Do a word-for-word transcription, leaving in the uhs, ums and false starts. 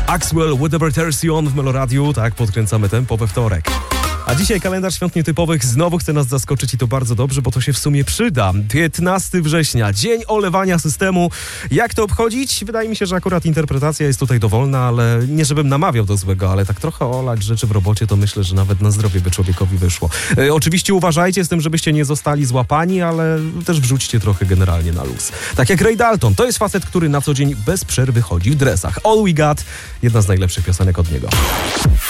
Axwell, Whatever Turns You On w Meloradiu, tak, podkręcamy tempo we wtorek. A dzisiaj kalendarz świąt nietypowych znowu chce nas zaskoczyć i to bardzo dobrze, bo to się w sumie przyda. piętnastego września, dzień olewania systemu. Jak to obchodzić? Wydaje mi się, że akurat interpretacja jest tutaj dowolna, ale nie żebym namawiał do złego, ale tak trochę olać rzeczy w robocie, to myślę, że nawet na zdrowie by człowiekowi wyszło. E, oczywiście uważajcie z tym, żebyście nie zostali złapani, ale też wrzućcie trochę generalnie na luz. Tak jak Ray Dalton, to jest facet, który na co dzień bez przerwy chodzi w dresach. All We Got, jedna z najlepszych piosenek od niego.